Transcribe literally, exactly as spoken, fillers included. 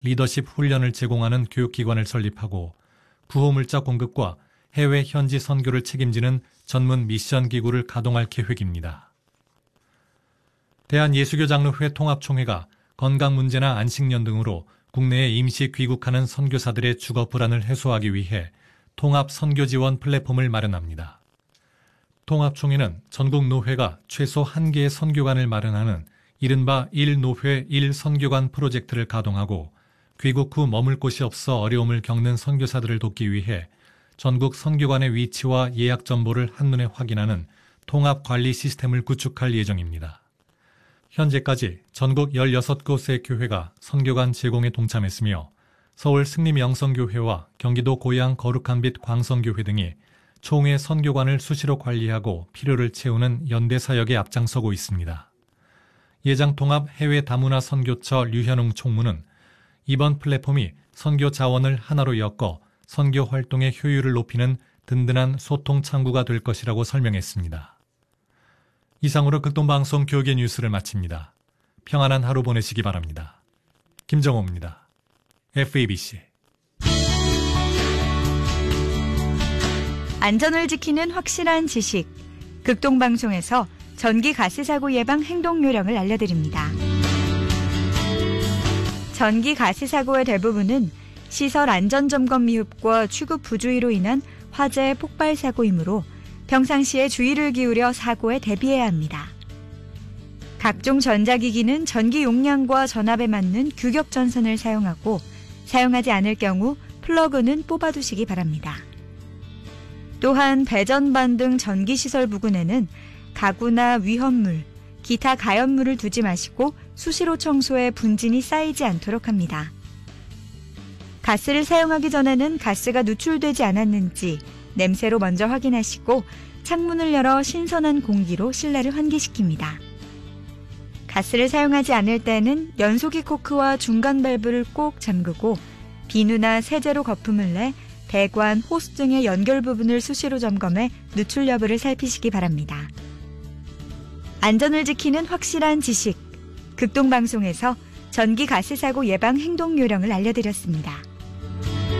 리더십 훈련을 제공하는 교육기관을 설립하고 구호물자 공급과 해외 현지 선교를 책임지는 전문 미션 기구를 가동할 계획입니다. 대한예수교장로회 통합총회가 건강 문제나 안식년 등으로 국내에 임시 귀국하는 선교사들의 주거 불안을 해소하기 위해 통합 선교 지원 플랫폼을 마련합니다. 통합총회는 전국 노회가 최소 한 개의 선교관을 마련하는 이른바 일 노회 일 선교관 프로젝트를 가동하고 귀국 후 머물 곳이 없어 어려움을 겪는 선교사들을 돕기 위해 전국 선교관의 위치와 예약 정보를 한눈에 확인하는 통합 관리 시스템을 구축할 예정입니다. 현재까지 전국 열여섯 곳의 교회가 선교관 제공에 동참했으며 서울 승림영성교회와 경기도 고양 거룩한 빛 광성교회 등이 총회 선교관을 수시로 관리하고 필요를 채우는 연대사역에 앞장서고 있습니다. 예장통합 해외 다문화 선교처 류현웅 총무는 이번 플랫폼이 선교 자원을 하나로 엮어 선교 활동의 효율을 높이는 든든한 소통 창구가 될 것이라고 설명했습니다. 이상으로 극동방송 교육의 뉴스를 마칩니다. 평안한 하루 보내시기 바랍니다. 김정호입니다. 에프이비씨. 안전을 지키는 확실한 지식. 극동방송에서 전기 가스 사고 예방 행동 요령을 알려드립니다. 전기 가스 사고의 대부분은 시설 안전점검 미흡과 취급 부주의로 인한 화재 폭발 사고이므로 평상시에 주의를 기울여 사고에 대비해야 합니다. 각종 전자기기는 전기 용량과 전압에 맞는 규격 전선을 사용하고 사용하지 않을 경우 플러그는 뽑아두시기 바랍니다. 또한 배전반 등 전기시설 부근에는 가구나 위험물, 기타 가연물을 두지 마시고 수시로 청소해 분진이 쌓이지 않도록 합니다. 가스를 사용하기 전에는 가스가 누출되지 않았는지 냄새로 먼저 확인하시고 창문을 열어 신선한 공기로 실내를 환기시킵니다. 가스를 사용하지 않을 때는 연소기 코크와 중간 밸브를 꼭 잠그고 비누나 세제로 거품을 내 배관, 호스 등의 연결 부분을 수시로 점검해 누출 여부를 살피시기 바랍니다. 안전을 지키는 확실한 지식. 극동방송에서 전기 가스 사고 예방 행동 요령을 알려드렸습니다.